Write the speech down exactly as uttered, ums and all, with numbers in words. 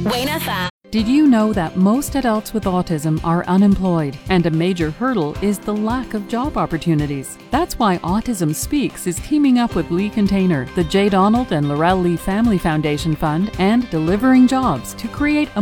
Wayne F M. Did you know that most adults with autism are unemployed, and a major hurdle is the lack of job opportunities? That's why Autism Speaks is teaming up with Lee Container, the J. Donald and Laurel Lee Family Foundation Fund, and Delivering Jobs to create a